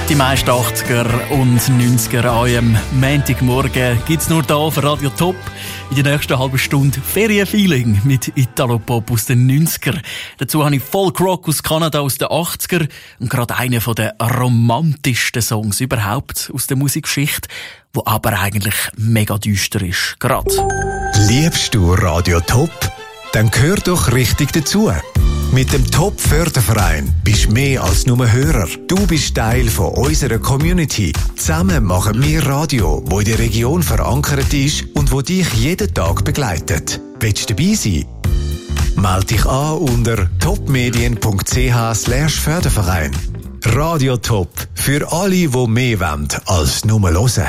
Die meisten 80er und 90er an einem Montagmorgen gibt es nur hier für Radio Top. In der nächsten halben Stunde Ferienfeeling mit Italo-Pop aus den 90er. Dazu habe ich Folk-Rock aus Kanada aus den 80er und gerade einen der romantischsten Songs überhaupt aus der Musikgeschichte, wo aber eigentlich mega düster ist. Gerade. Liebst du Radio Top? Dann gehör doch richtig dazu. Mit dem Top-Förderverein bist du mehr als nur Hörer. Du bist Teil von unserer Community. Zusammen machen wir Radio, wo in der Region verankert ist und wo dich jeden Tag begleitet. Willst du dabei sein? Meld dich an unter topmedien.ch/Förderverein. Radio Top. Für alle, die mehr wollen als nur hören.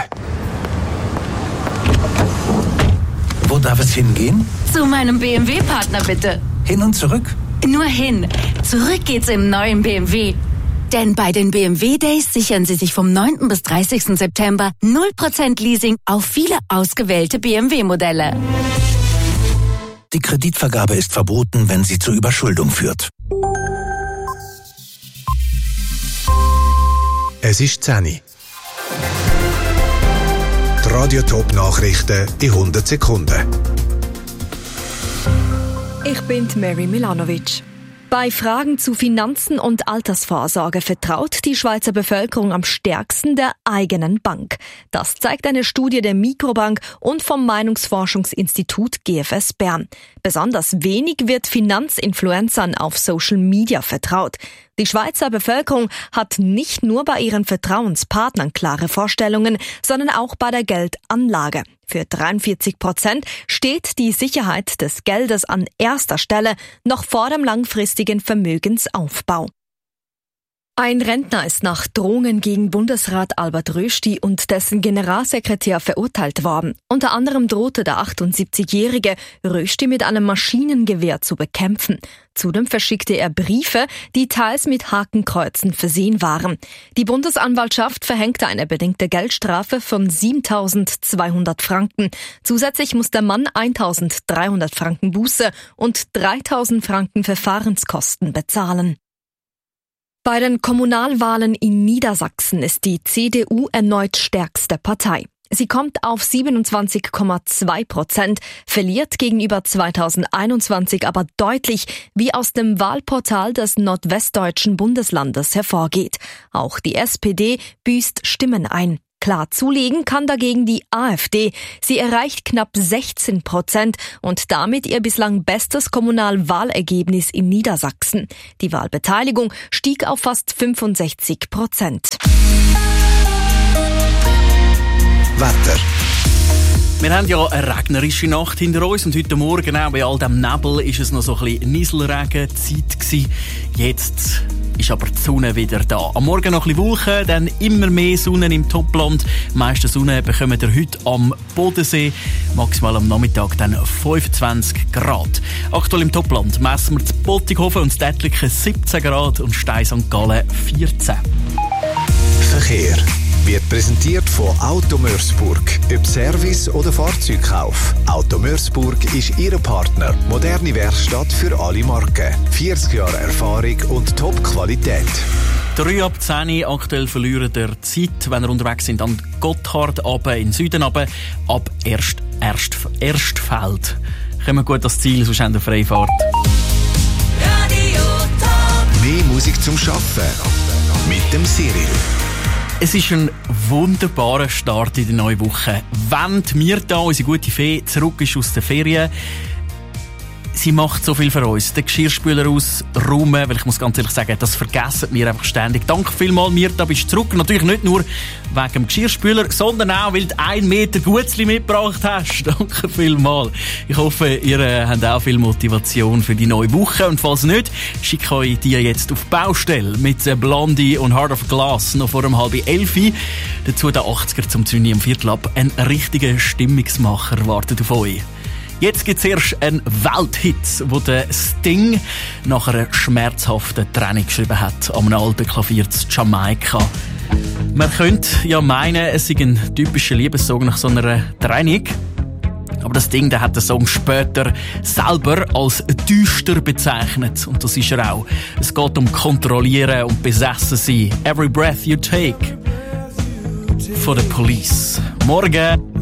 Wo darf es hingehen? Zu meinem BMW-Partner bitte. Hin und zurück? Nur hin. Zurück geht's im neuen BMW. Denn bei den BMW Days sichern Sie sich vom 9. bis 30. September 0% Leasing auf viele ausgewählte BMW-Modelle. Die Kreditvergabe ist verboten, wenn sie zur Überschuldung führt. Es ist 10 Uhr. Die Radio Top Nachrichten in 100 Sekunden. Ich bin Mary Milanovic. Bei Fragen zu Finanzen und Altersvorsorge vertraut die Schweizer Bevölkerung am stärksten der eigenen Bank. Das zeigt eine Studie der Mikrobank und vom Meinungsforschungsinstitut GFS Bern. Besonders wenig wird Finanzinfluencern auf Social Media vertraut. Die Schweizer Bevölkerung hat nicht nur bei ihren Vertrauenspartnern klare Vorstellungen, sondern auch bei der Geldanlage. Für 43% steht die Sicherheit des Geldes an erster Stelle, noch vor dem langfristigen Vermögensaufbau. Ein Rentner ist nach Drohungen gegen Bundesrat Albert Rösti und dessen Generalsekretär verurteilt worden. Unter anderem drohte der 78-Jährige, Rösti mit einem Maschinengewehr zu bekämpfen. Zudem verschickte er Briefe, die teils mit Hakenkreuzen versehen waren. Die Bundesanwaltschaft verhängte eine bedingte Geldstrafe von 7.200 Franken. Zusätzlich muss der Mann 1.300 Franken Buße und 3.000 Franken Verfahrenskosten bezahlen. Bei den Kommunalwahlen in Niedersachsen ist die CDU erneut stärkste Partei. Sie kommt auf 27,2%, verliert gegenüber 2021 aber deutlich, wie aus dem Wahlportal des nordwestdeutschen Bundeslandes hervorgeht. Auch die SPD büßt Stimmen ein. Klar zulegen kann dagegen die AfD. Sie erreicht knapp 16% und damit ihr bislang bestes Kommunalwahlergebnis in Niedersachsen. Die Wahlbeteiligung stieg auf fast 65%. Wetter. Wir haben ja eine regnerische Nacht hinter uns und heute Morgen, auch bei all dem Nebel, ist es noch so ein bisschen Nieselregenzeit gewesen. Jetzt ist aber die Sonne wieder da. Am Morgen noch ein bisschen Wolken, dann immer mehr Sonne im Topland. Die meiste Sonne bekommen wir heute am Bodensee. Maximal am Nachmittag dann 25 Grad. Aktuell im Topland messen wir zu Bottighofen und Städtlichen 17 Grad und Stein St. Gallen 14. Verkehr wird präsentiert von Auto Mörsburg. Ob Service oder Fahrzeugkauf. Auto Mörsburg ist Ihr Partner. Moderne Werkstatt für alle Marken. 40 Jahre Erfahrung und Top-Qualität. 3 ab 10 aktuell verlieren der Zeit, wenn ihr unterwegs sind an Gotthard, runter in den Süden, runter, ab Erstfeld. Kommen wir gut ans Ziel, sonst haben wir Freifahrt. Radio Top. Mehr Musik zum Arbeiten. Mit dem Cyril. Es ist ein wunderbarer Start in die neue Woche. Wenn Mirta, unsere gute Fee, zurück ist aus den Ferien, sie macht so viel für uns. Den Geschirrspüler ausräumen, weil ich muss ganz ehrlich sagen, das vergessen wir einfach ständig. Danke vielmals, Mirta, bist zurück. Natürlich nicht nur wegen dem Geschirrspüler, sondern auch, weil du 1 Meter Gutzli mitgebracht hast. Danke vielmals. Ich hoffe, ihr habt auch viel Motivation für die neue Woche. Und falls nicht, schicke ich dir jetzt auf die Baustelle mit Blondie und Heart of Glass noch vor 10:30. Dazu der 80er zum Zyni am Viertel ab. Ein richtiger Stimmungsmacher wartet auf euch. Jetzt gibt es erst einen Welthit, wo der Sting nach einer schmerzhaften Trennung geschrieben hat, am alten Klavier zu Jamaika. Man könnte ja meinen, es sei ein typischer Liebessong nach so einer Trennung. Aber das Ding, der hat den Song später selber als düster bezeichnet. Und das ist er auch. Es geht um Kontrollieren und Besessen sein. Every breath you take. Von der Police. Morgen.